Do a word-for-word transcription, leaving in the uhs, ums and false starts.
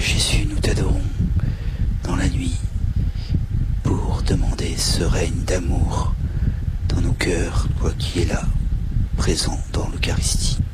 Jésus, nous t'adorons dans la nuit pour demander ce règne d'amour dans nos cœurs, toi qui es là, présent dans l'Eucharistie.